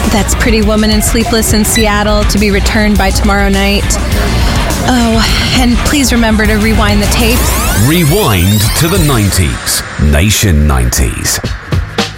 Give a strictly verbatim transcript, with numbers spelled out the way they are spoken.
That's Pretty Woman and Sleepless in Seattle, to be returned by tomorrow night. Oh, and please remember to rewind the tape. Rewind to the nineties. Nation nineties.